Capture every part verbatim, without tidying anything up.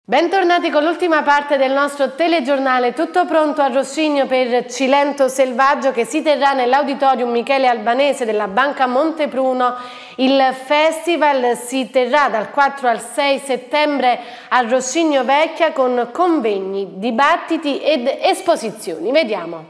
Bentornati con l'ultima parte del nostro telegiornale. Tutto pronto a Roscigno per Cilento Selvaggio, che si terrà nell'Auditorium Michele Albanese della Banca Montepruno. Il festival si terrà dal quattro al sei settembre a Roscigno Vecchia con convegni, dibattiti ed esposizioni. Vediamo.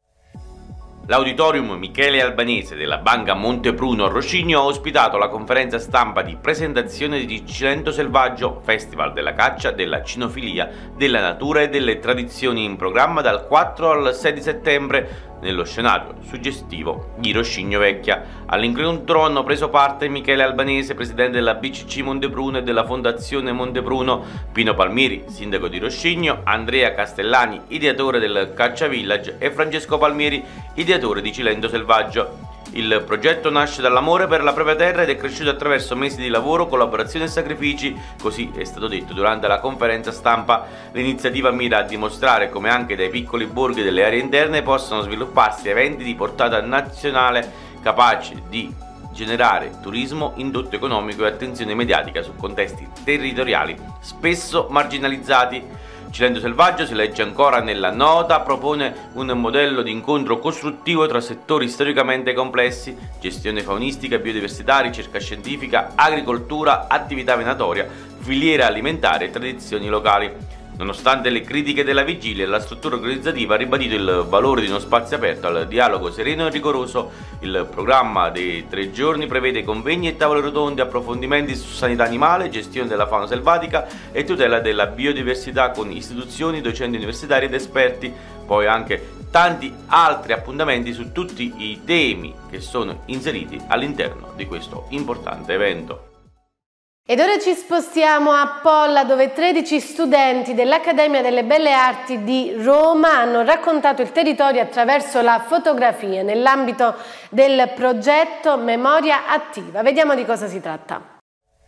L'Auditorium Michele Albanese della Banca Montepruno a Roscigno ha ospitato la conferenza stampa di presentazione di Cilento Selvaggio, festival della caccia, della cinofilia, della natura e delle tradizioni, in programma dal quattro al sei di settembre nello scenario suggestivo di Roscigno Vecchia. All'incontro hanno preso parte Michele Albanese, presidente della B C C Montepruno e della Fondazione Montepruno, Pino Palmieri, sindaco di Roscigno, Andrea Castellani, ideatore del Caccia Village, e Francesco Palmieri, ideatore di Cilento Selvaggio. Il progetto nasce dall'amore per la propria terra ed è cresciuto attraverso mesi di lavoro, collaborazione e sacrifici, così è stato detto durante la conferenza stampa. L'iniziativa mira a dimostrare come anche dai piccoli borghi delle aree interne possano svilupparsi eventi di portata nazionale capaci di generare turismo, indotto economico e attenzione mediatica su contesti territoriali spesso marginalizzati. Cilento Selvaggio, si legge ancora nella nota, propone un modello di incontro costruttivo tra settori storicamente complessi: gestione faunistica, biodiversità, ricerca scientifica, agricoltura, attività venatoria, filiera alimentare e tradizioni locali. Nonostante le critiche della vigilia, la struttura organizzativa ha ribadito il valore di uno spazio aperto al dialogo sereno e rigoroso. Il programma dei tre giorni prevede convegni e tavole rotonde, approfondimenti su sanità animale, gestione della fauna selvatica e tutela della biodiversità con istituzioni, docenti universitari ed esperti. Poi anche tanti altri appuntamenti su tutti i temi che sono inseriti all'interno di questo importante evento. Ed ora ci spostiamo a Polla, dove tredici studenti dell'Accademia delle Belle Arti di Roma hanno raccontato il territorio attraverso la fotografia nell'ambito del progetto Memoria Attiva. Vediamo di cosa si tratta.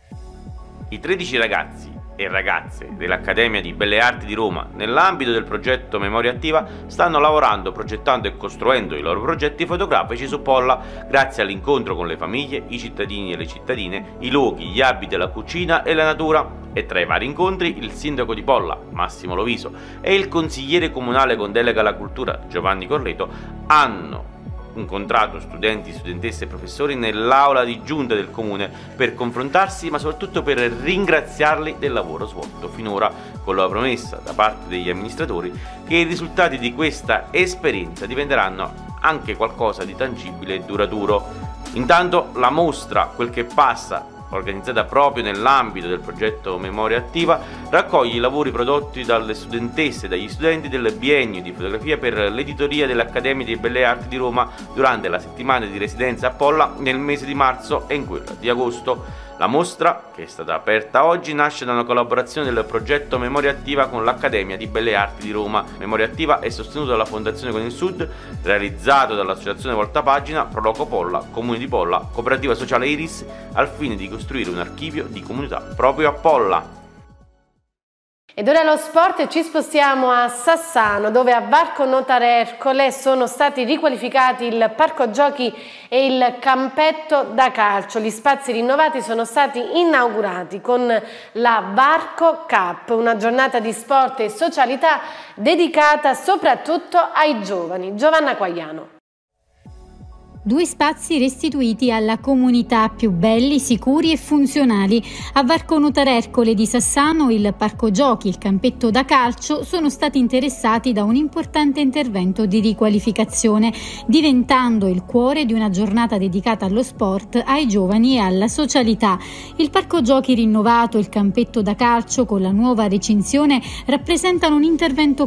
I tredici ragazzi e ragazze dell'Accademia di Belle Arti di Roma, nell'ambito del progetto Memoria Attiva, stanno lavorando, progettando e costruendo i loro progetti fotografici su Polla, grazie all'incontro con le famiglie, i cittadini e le cittadine, i luoghi, gli abiti, la cucina e la natura. E tra i vari incontri il sindaco di Polla, Massimo Loviso, e il consigliere comunale con delega alla cultura, Giovanni Corleto, hanno incontrato studenti, studentesse e professori nell'aula di giunta del comune per confrontarsi, ma soprattutto per ringraziarli del lavoro svolto finora, con la promessa da parte degli amministratori che i risultati di questa esperienza diventeranno anche qualcosa di tangibile e duraturo. Intanto la mostra Quel che passa, organizzata proprio nell'ambito del progetto Memoria Attiva, raccoglie i lavori prodotti dalle studentesse e dagli studenti del biennio di fotografia per l'editoria dell'Accademia delle Belle Arti di Roma durante la settimana di residenza a Polla nel mese di marzo e in quella di agosto. La mostra, che è stata aperta oggi, nasce da una collaborazione del progetto Memoria Attiva con l'Accademia di Belle Arti di Roma. Memoria Attiva è sostenuto dalla Fondazione Con il Sud, realizzato dall'Associazione Voltapagina, Proloco Polla, Comune di Polla, Cooperativa Sociale Iris, al fine di costruire un archivio di comunità proprio a Polla. Ed ora lo sport, e ci spostiamo a Sassano, dove a Varco Notare Ercole sono stati riqualificati il parco giochi e il campetto da calcio. Gli spazi rinnovati sono stati inaugurati con la Varco Cup, una giornata di sport e socialità dedicata soprattutto ai giovani. Giovanna Quagliano. Due spazi restituiti alla comunità, più belli, sicuri e funzionali. A Varco Notare Ercole di Sassano il parco giochi e il campetto da calcio sono stati interessati da un importante intervento di riqualificazione, diventando il cuore di una giornata dedicata allo sport, ai giovani e alla socialità. Il parco giochi rinnovato e il campetto da calcio con la nuova recinzione rappresentano un intervento